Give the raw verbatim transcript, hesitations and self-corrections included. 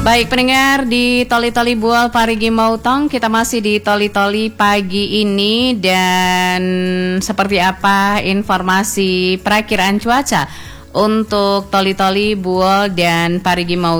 Baik pendengar di Toli-Toli Bual Parigi Mautong, kita masih di Toli-Toli pagi ini dan seperti apa informasi perakiraan cuaca untuk Toli-Toli Bual dan Parigi Mautong.